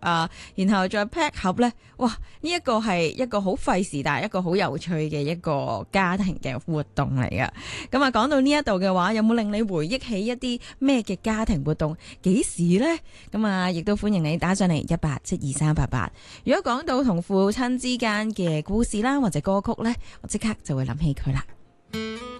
啊，然後再 pack 盒咧，哇！呢一個係一個好費時，但係一個好有趣嘅一個家庭嘅活動嚟㗎。咁啊，講到呢一度嘅話，有冇令你回憶起一啲咩嘅家庭活動？幾時呢？咁啊，亦都歡迎你打上嚟18723888。如果講到同父親之間嘅故事啦，或者歌曲呢，我即刻就會諗起佢啦。